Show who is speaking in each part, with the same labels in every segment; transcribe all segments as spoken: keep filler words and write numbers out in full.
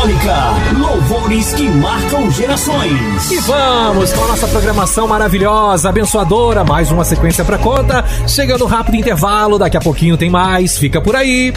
Speaker 1: eletrônica, louvores que marcam gerações.
Speaker 2: E vamos com a nossa programação maravilhosa, abençoadora, mais uma sequência pra conta, chegando rápido intervalo, daqui a pouquinho tem mais, fica por aí.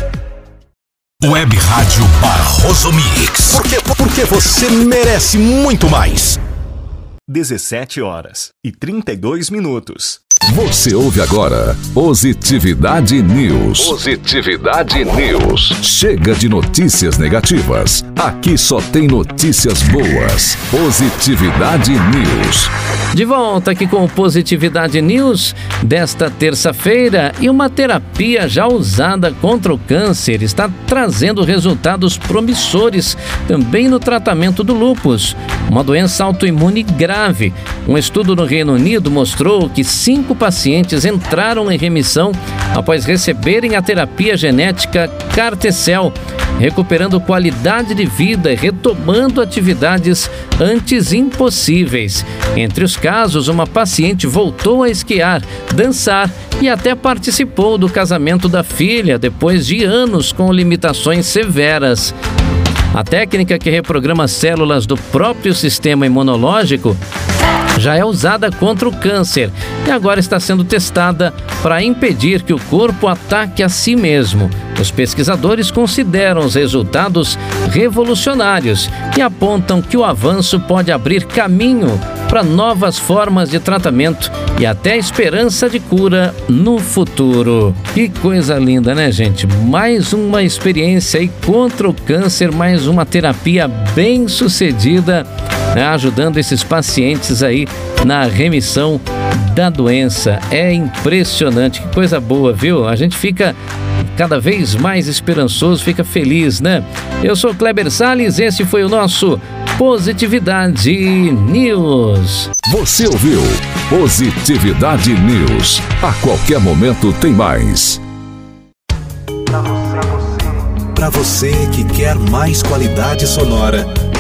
Speaker 3: Web Rádio Barroso Mix.
Speaker 4: Porque, porque você merece muito mais. dezessete horas e trinta e dois minutos.
Speaker 5: Você ouve agora Positividade News. Positividade News. Chega de notícias negativas. Aqui só tem notícias boas. Positividade News.
Speaker 6: De volta aqui com o Positividade News desta terça-feira, e uma terapia já usada contra o câncer está trazendo resultados promissores também no tratamento do lúpus, uma doença autoimune grave. Um estudo no Reino Unido mostrou que cinco pacientes entraram em remissão após receberem a terapia genética CAR-T-cell, recuperando qualidade de vida e retomando atividades antes impossíveis. Entre os casos, uma paciente voltou a esquiar, dançar e até participou do casamento da filha depois de anos com limitações severas. A técnica, que reprograma células do próprio sistema imunológico, já é usada contra o câncer e agora está sendo testada para impedir que o corpo ataque a si mesmo. Os pesquisadores consideram os resultados revolucionários e apontam que o avanço pode abrir caminho para novas formas de tratamento e até esperança de cura no futuro. Que coisa linda, né, gente? Mais uma experiência aí contra o câncer, mais uma terapia bem sucedida, né, ajudando esses pacientes aí na remissão da doença. É impressionante, que coisa boa, viu? A gente fica cada vez mais esperançoso, fica feliz, né? Eu sou Kleber Salles, esse foi o nosso Positividade News.
Speaker 5: Você ouviu Positividade News. A qualquer momento tem mais.
Speaker 4: Para você que quer mais qualidade sonora